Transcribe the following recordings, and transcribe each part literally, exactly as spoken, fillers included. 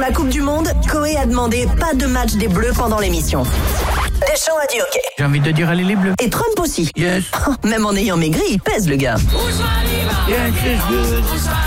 la Coupe du Monde, Coé a demandé pas de match des Bleus pendant l'émission. Deschamps a dit OK. J'ai envie de dire allez les Bleus. Et Trump aussi. Yes. Même en ayant maigri, il pèse le gars. Yes, yes, good.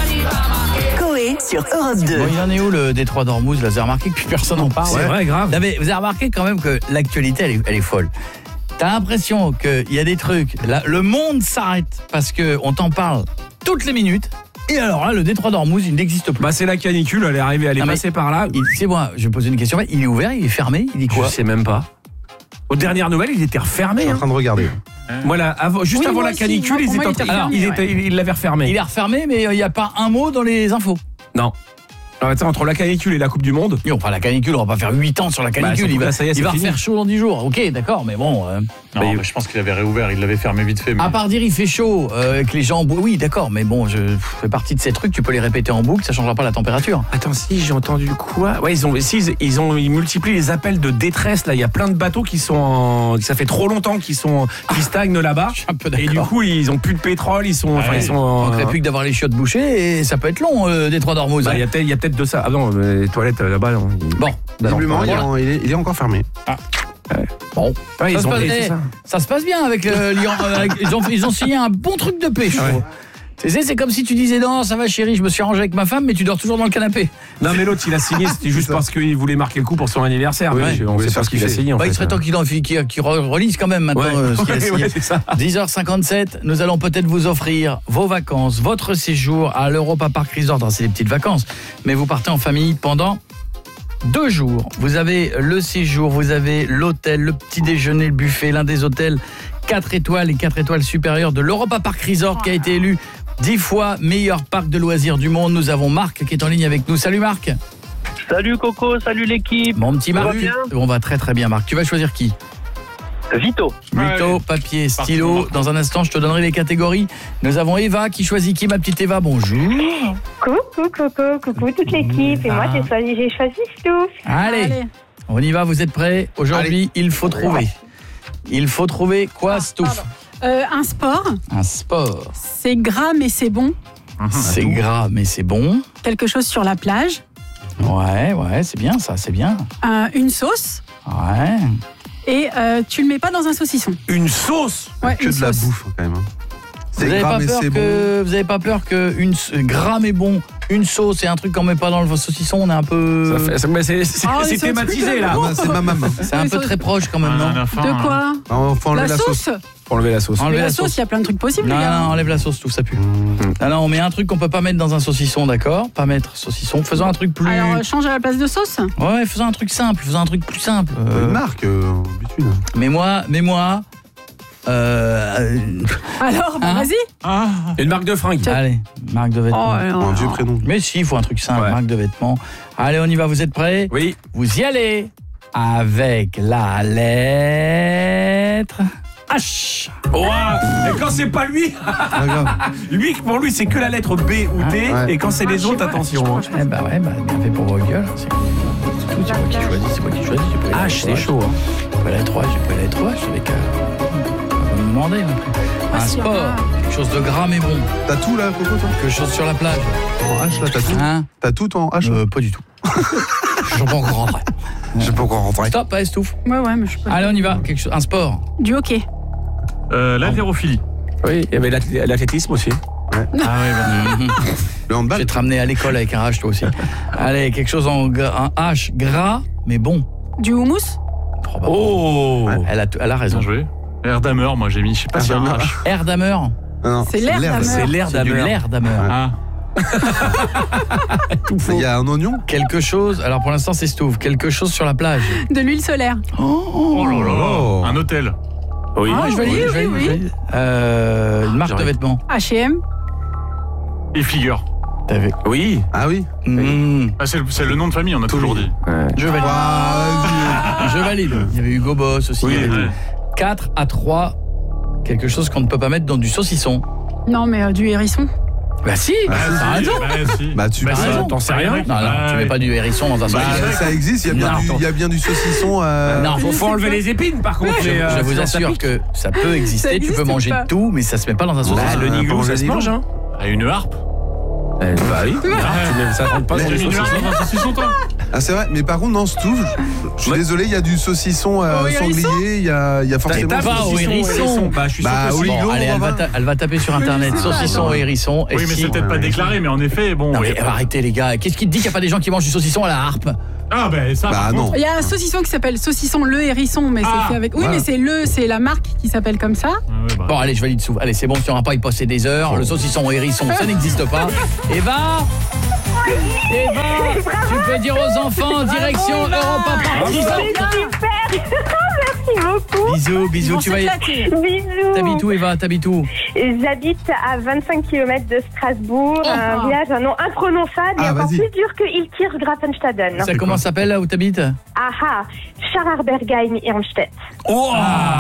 Coé sur Europe deux. Bon, il en est où le détroit d'Ormuz là, vous avez remarqué que plus personne n'en parle. C'est vrai, grave. Non, mais vous avez remarqué quand même que l'actualité, elle est, elle est folle. T'as l'impression qu'il y a des trucs, là, le monde s'arrête parce qu'on t'en parle toutes les minutes. Et alors là, le détroit d'Ormuz, il n'existe plus. Bah c'est la canicule, elle est arrivée, elle est Non, mais passée par là. Il, c'est moi, je vais poser une question. Il est ouvert, il est fermé, il dit quoi? Je sais même pas. Aux dernières nouvelles, il était refermé. Je suis en hein. train de regarder. Voilà, avant, juste Oui, avant moi la aussi. canicule, Moi, ils pour moi, étaient en il était train- fermé, ils ouais. étaient- il l'avait refermé. Il est refermé, mais il n'y a pas un mot dans les infos. Non. Alors, attends, entre la canicule et la Coupe du Monde. Non, pas la canicule, on va pas faire huit ans sur la canicule. surtout il que va, là, ça y est, il c'est va fini. refaire chaud dans dix jours. Ok, d'accord, mais bon. Euh, Non, Bah, mais je pense qu'il avait réouvert, il l'avait fermé vite fait. Mais... à part dire il fait chaud, euh, que les gens. Oui, d'accord, mais bon, je fais partie de ces trucs, tu peux les répéter en boucle, ça changera pas la température. Attends, si, j'ai entendu quoi? Ouais, ils ont, si, ils, ils ont, ils multiplient les appels de détresse, là. Il y a plein de bateaux qui sont en, ça fait trop longtemps qu'ils sont, qui stagnent là-bas. Je suis un peu Et du d'accord. coup, ils ont plus de pétrole, ils sont, enfin, Ouais. ils sont On en- manquerait plus que d'avoir les chiottes bouchées et ça peut être long, euh, Détroit d'Ormuz. Bah, il y a peut-être, il y a peut-être de ça. Ah non, mais les toilettes euh, là-bas, non. Ils- Bon, Visiblement, il, est voilà. en- il est, il est encore fermé. bon. Ouais, ça, ils se ont, passe, et c'est eh, ça. ça se passe bien avec le Lyon. euh, avec- ils, ont, ils ont signé un bon truc de paix, je trouve. Tu sais, c'est comme si tu disais non, ça va chérie, je me suis arrangé avec ma femme, mais tu dors toujours dans le canapé. Non, mais l'autre, il a signé, c'était juste ça. parce qu'il voulait marquer le coup pour son anniversaire. Oui, mais oui, on oui, sait c'est pas ce ce qu'il qu'il a fait. signé. en Bah, il fait. serait temps qu'il en- qu'il qu'il relise quand même maintenant Ouais. euh, ce qu'il a Ouais, signé. ouais, c'est ça. dix heures cinquante-sept, nous allons peut-être vous offrir vos vacances, votre séjour à l'Europa Park Resort. Alors, c'est des petites vacances, mais vous partez en famille pendant deux jours. Vous avez le séjour, vous avez l'hôtel, le petit déjeuner, le buffet, l'un des hôtels quatre étoiles et quatre étoiles supérieures de l'Europa Park Resort qui a été élu dix fois meilleur parc de loisirs du monde. Nous avons Marc qui est en ligne avec nous. Salut Marc. Salut Coco, salut l'équipe. Mon petit Ça Marc. va bien On va très très bien Marc. Tu vas choisir qui? Vito. Mytho, Ouais, papier, Parti stylo. pour Marc. Dans un instant, je te donnerai les catégories. Nous avons Eva qui choisit qui, ma petite Eva? Bonjour. Coucou, coucou, coucou toute l'équipe. Et moi, j'ai choisi, j'ai choisi Stouff. Allez, Allez. on y va, vous êtes prêts? Aujourd'hui, il faut trouver. Il faut trouver quoi, Stouff? Euh, un sport, Un sport. c'est gras mais c'est bon. C'est gras, mais c'est bon. Quelque chose sur la plage. Ouais, ouais, c'est bien ça, c'est bien. Euh, une sauce. Ouais. Et euh, tu le mets pas dans un saucisson. Une sauce. Ouais, Que une de la sauce. bouffe quand même. hein. Vous C'est avez gras pas mais peur c'est bon. que vous avez pas peur que une s- gras mais bon, une sauce et un truc qu'on met pas dans le saucisson, on est un peu Ça fait- ça- mais c'est c'est- Oh, c'est les sauces thématisé plus là. Ah bah, c'est ma maman. c'est un Mais peu sauce- très proche quand même, non? De quoi? Ah, faut enlever La la, sauce. Pour enlever la sauce. Enlevez Mais la la sauce, sauce. il y a plein de trucs possibles, Non, les gars. non, enlève la sauce, tout ça pue. Non, non, on met un truc qu'on peut pas mettre dans un saucisson, d'accord? Pas mettre saucisson. Faisons un truc plus. Alors, euh, change à la place de sauce. Ouais, faisons un truc simple, faisons un truc plus simple. Euh, Une marque, euh, habitude. mais moi, mais moi. Euh, Alors, bah, Hein vas-y. Une marque de fringues. allez, marque de Oh, vêtements. alors. Un vieux prénom. Mais si, il faut un truc simple, Ouais. marque de vêtements. Allez, on y va, vous êtes prêts? Oui. Vous y allez avec la lettre H. Oh, et quand c'est pas lui, Pas grave. lui pour lui c'est que la lettre B ou D, Ouais. et quand c'est les autres, attention. hein. Eh bah ouais, bah, bien fait pour vos gueules. C'est c'est tout, c'est moi qui choisis, c'est moi qui choisis. J'ai pris la H, lettre c'est H. chaud. hein. J'ai pris la lettre H, j'ai pris la lettre H, j'avais qu'à pas me demander non plus. Un si, sport, ah. quelque chose de gras mais bon, T'as tout là, Coco, toi quelque chose sur la plage. En H là, t'as tout. Hein? T'as tout en H. Euh, pas du tout. Je suis pas encore rentré. Je sais pas encore rentrer. Stop, pas estouffe. Ouais, ouais, mais je peux. Allez, on y va. Quelque chose, un sport. Du hockey. Euh, L'haltérophilie. Oui, il y avait l'ath- l'athlétisme aussi. Ah ouais, bah, Mhm. Le Je handball. vais te ramener à l'école avec un H toi aussi. Allez, quelque chose en gra- un H gras mais bon. Du houmous. Probablement. Oh. Elle a, t- elle a raison. bien joué. Erdamer, moi j'ai mis, je sais pas si y a un Erdamer. H. Erdamer. Non, non, C'est l'air l'air. d'Hammer. C'est l'air C'est du d'Hammer. l'air d'Hammer. Ouais. Ah, Il y a un oignon. Quelque chose, alors pour l'instant c'est Stouff, quelque chose sur la plage. De l'huile solaire. oh là là Oh. là. Un hôtel. Oui. Ah, je valide, oui, je valide, oui, je valide. Euh, une marque de J'arrive. vêtements. H et M. Et figure. T'avais. Oui. Ah oui. Mmh. Ah, c'est le, c'est le nom de famille, on a toujours dit. Je valide. Ah, Je valide. Il y avait Hugo Boss aussi. Oui, il y avait ouais. quatre à trois. Quelque chose qu'on ne peut pas mettre dans du saucisson. Non, mais euh, du hérisson. Bah si, Bah, t'as raison. Bah, si. Bah, tu Bah, peux- ça, t'en sais rien. Non, non, tu mets pas du hérisson dans un Bah, saucisson. ça existe, il y a bien, Non, du, attends. il y a bien du saucisson. euh, Non, Faut, faut enlever les épines par contre. Je, mais, euh, je vous ça- ça assure pique. que ça peut Ça exister, tu existe peux manger pas. de tout, mais ça se met pas dans un saucisson. Bah, le Ah, niglou, pour ça les se niglots. mange, hein. Ah, une harpe. Eh, bah oui. Tu mets- Ça rentre pas dans J'ai le mis une harpe saucisson. dans un saucisson, toi. Ah, c'est vrai, mais par contre, dans Stouff, je suis Ouais. désolé, il y a du saucisson euh, Au hérisson sanglier, il y a, il y a forcément. T'as pas au hérisson. Bah, je suis sûr Bah, que si. oui. Bon, Oligo, allez, on elle va va, voir. ta- elle va taper sur internet, Oui, c'est saucisson ça. au hérisson. Et Oui, mais si- c'est peut-être pas déclaré, mais en effet, bon. Non ouais. mais arrêtez les gars, qu'est-ce qui te dit qu'il n'y a pas des gens qui mangent du saucisson à la harpe? Ah, ben ça, Bah, par non. contre. Il y a un saucisson qui s'appelle saucisson le hérisson, mais Ah, c'est fait avec. Oui, voilà. mais c'est le, c'est la marque qui s'appelle comme ça. Ouais, ouais, bah. Bon allez, je valide sous. Allez, c'est bon, si on n'a pas y passer des heures, le saucisson au hérisson, ça n'existe pas. Eva Eva, tu peux dire aux enfants, direction Europa Park Resort. Super. Merci beaucoup. Bisous, Ils bisous, vont tu vas y... s'éclater. Bisous. T'habites où Eva, t'habites où? J'habite à vingt-cinq kilomètres de Strasbourg, Oh. un village, un nom imprononçable Ah, et encore vas-y. plus dur que Ilkir Grafenstaden. Ça comment ça s'appelle là où t'habites? Ah ah, Scharerbergheim Irmstedt. Oh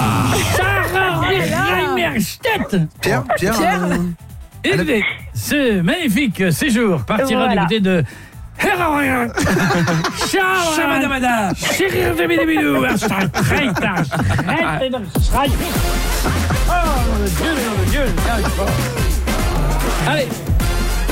Sarah-Reimerstedt. Pierre, Pierre, Pierre. euh, Élevé, ce magnifique séjour partira Voilà. du côté de Shabadabada. Oh mon Dieu, mon Dieu. Allez,